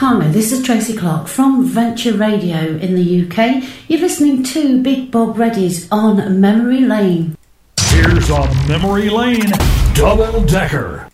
Hi, this is Tracy Clark from Venture Radio in the UK. You're listening to Big Bob Reddy's On Memory Lane. Here's On Memory Lane, Double Decker.